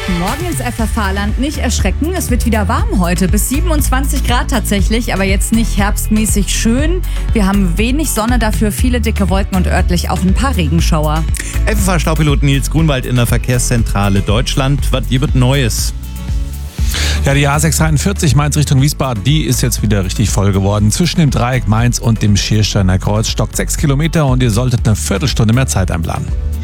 Guten Morgen ins FFH-Land. Nicht erschrecken, es wird wieder warm heute. Bis 27 Grad tatsächlich, aber jetzt nicht herbstmäßig schön. Wir haben wenig Sonne, dafür viele dicke Wolken und örtlich auch ein paar Regenschauer. FFH-Staupilot Nils Grunwald in der Verkehrszentrale Deutschland. Was gibt Neues? Ja, die A641 Mainz Richtung Wiesbaden, die ist jetzt wieder richtig voll geworden. Zwischen dem Dreieck Mainz und dem Schiersteiner Kreuz stockt 6 Kilometer und ihr solltet eine Viertelstunde mehr Zeit einplanen.